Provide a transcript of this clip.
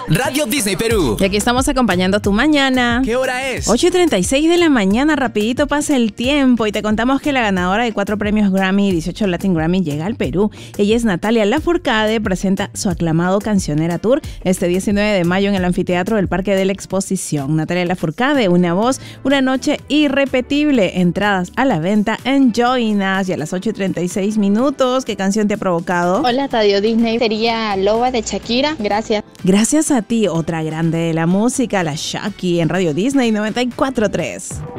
Radio Disney Perú. Y aquí estamos acompañando tu mañana. ¿Qué hora es? 8:36 de la mañana, rapidito pasa el tiempo y te contamos que la ganadora de 4 premios Grammy y 18 Latin Grammy llega al Perú. Ella es Natalia Lafourcade, presenta su aclamado Cancionera Tour este 19 de mayo en el anfiteatro del Parque de la Exposición. Natalia Lafourcade, una voz, una noche irrepetible. Entradas a la venta en Join Us. Y a las 8:36 minutos, ¿qué canción te ha provocado? Hola, Radio Disney. Sería Loba de Shakira. Gracias. Gracias a ti, otra grande de la música, la Shaki, en Radio Disney 94.3.